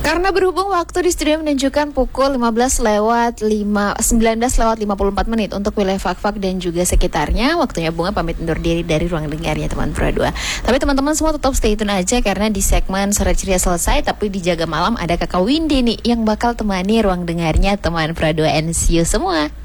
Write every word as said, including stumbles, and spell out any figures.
Karena berhubung waktu di studio menunjukkan pukul lima belas lewat lima, sembilan belas lewat lima puluh empat menit untuk wilayah Fak-Fak dan juga sekitarnya, waktunya Bunga pamit undur diri dari ruang dengarnya teman Pro dua. Tapi teman-teman semua tetap stay tune aja karena di segmen Sore Ceria selesai, tapi di Jaga Malam ada Kakak Windy nih yang bakal temani ruang dengarnya teman Pro dua. And see you semua.